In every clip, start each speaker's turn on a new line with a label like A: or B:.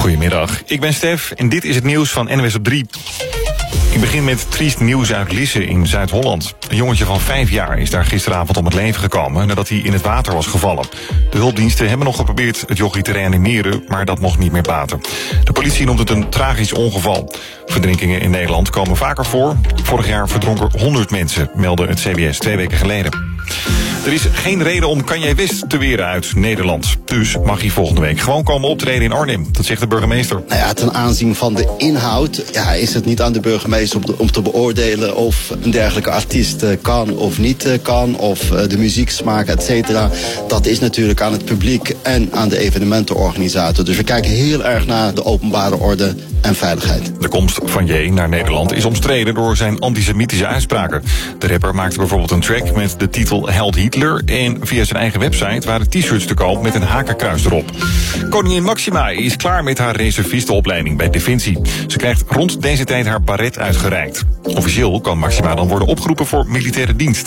A: Goedemiddag, ik ben Stef en dit is het nieuws van NWS op 3. Ik begin met triest nieuws uit Lisse in Zuid-Holland. Een jongetje van 5 jaar is daar gisteravond om het leven gekomen nadat hij in het water was gevallen. De hulpdiensten hebben nog geprobeerd het jochie te reanimeren, maar dat mocht niet meer baten. De politie noemt het een tragisch ongeval. Verdrinkingen in Nederland komen vaker voor. Vorig jaar verdronken 100 mensen, meldde het CBS 2 weken geleden. Er is geen reden om Kanye West te weren uit Nederland. Dus mag hij volgende week gewoon komen optreden in Arnhem. Dat zegt de burgemeester.
B: Nou ja, ten aanzien van de inhoud is het niet aan de burgemeester om te beoordelen of een dergelijke artiest kan of niet kan. Of de muzieksmaak, et cetera. Dat is natuurlijk aan het publiek en aan de evenementenorganisator. Dus we kijken heel erg naar de openbare orde en veiligheid.
A: De komst van J naar Nederland is omstreden door zijn antisemitische uitspraken. De rapper maakte bijvoorbeeld een track met de titel Held Hitler. En via zijn eigen website waren t-shirts te koop met een hakenkruis erop. Koningin Maxima is klaar met haar reservistenopleiding bij Defensie. Ze krijgt rond deze tijd haar baret uitgereikt. Officieel kan Maxima dan worden opgeroepen voor militaire dienst.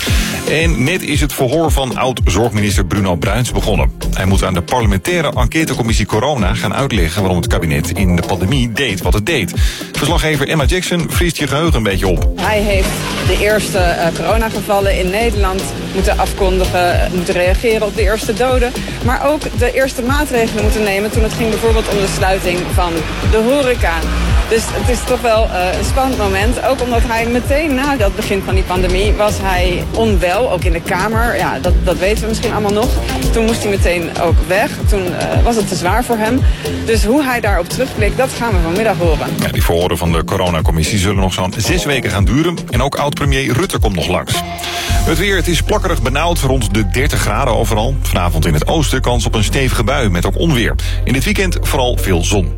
A: En net is het verhoor van oud-zorgminister Bruno Bruins begonnen. Hij moet aan de parlementaire enquêtecommissie Corona gaan uitleggen waarom het kabinet in de pandemie deed wat het deed. Verslaggever Emma Jackson vriest je geheugen een beetje op.
C: Hij heeft de eerste coronagevallen in Nederland moeten afkondigen, moeten reageren op de eerste doden. Maar ook de eerste maatregelen moeten nemen toen het ging bijvoorbeeld om de sluiting van de horeca. Dus het is toch wel een spannend moment. Ook omdat hij meteen na dat begin van die pandemie was hij onwel, ook in de Kamer. Ja, dat weten we misschien allemaal nog. Toen moest hij meteen ook weg. Toen was het te zwaar voor hem. Dus hoe hij daarop terugblikt, dat gaan we vanmiddag horen.
A: Ja, die verhoren van de coronacommissie zullen nog zo'n 6 weken gaan duren. En ook oud-premier Rutte komt nog langs. Het weer, het is plakkerig benauwd, rond de 30 graden overal. Vanavond in het oosten kans op een stevige bui met ook onweer. In dit weekend vooral veel zon.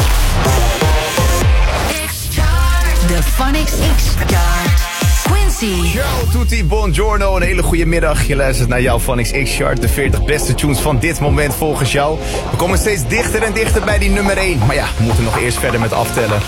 D: De Phonics X-Chart. Quincy.
E: Yo, tutti, buongiorno, een hele goede middag. Je luistert naar jouw Phonics X-Chart. De 40 beste tunes van dit moment volgens jou. We komen steeds dichter en dichter bij die nummer 1. Maar ja, we moeten nog eerst verder met aftellen.